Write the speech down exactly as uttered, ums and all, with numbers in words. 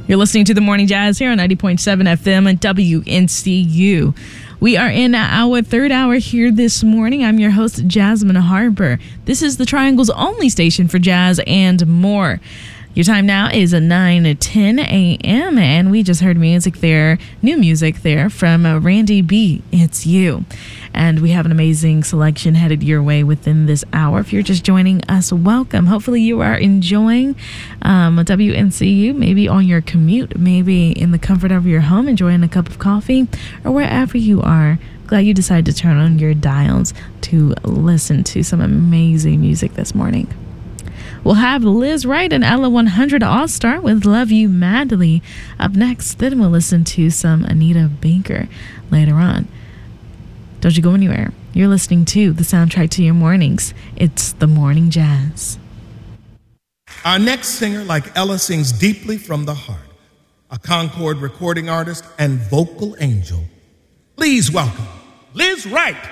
You're listening to the Morning Jazz here on ninety point seven F M and W N C U. We are in our third hour here this morning. I'm your host, Jasmine Harper. This is the Triangle's only station for jazz and more. Your time now is nine ten a.m. and we just heard music there, new music there from uh, Randy B. It's You. And we have an amazing selection headed your way within this hour. If you're just joining us, welcome. Hopefully you are enjoying um, W N C U, maybe on your commute, maybe in the comfort of your home, enjoying a cup of coffee, or wherever you are. Glad you decided to turn on your dials to listen to some amazing music this morning. We'll have Liz Wright and Ella one hundred All-Star with Love You Madly up next. Then we'll listen to some Anita Baker later on. Don't you go anywhere. You're listening to the soundtrack to your mornings. It's the Morning Jazz. Our next singer, like Ella, sings deeply from the heart. A Concord recording artist and vocal angel. Please welcome Liz Wright.